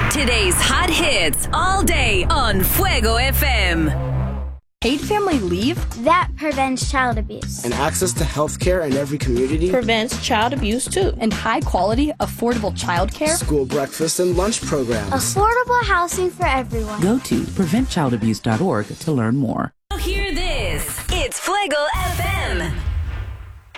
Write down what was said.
Today's hot hits all day on Fuego FM. Paid family leave? That prevents child abuse. And access to health care in every community? Prevents child abuse too. And high quality, affordable child care? School breakfast and lunch programs. Affordable housing for everyone. Go to preventchildabuse.org to learn more. Hear this. It's Fuego FM.